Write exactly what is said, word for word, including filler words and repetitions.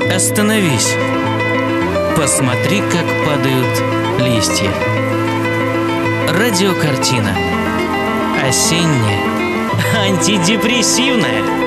Остановись. Посмотри, как падают листья. Радиокартина. Осенняя. Антидепрессивная.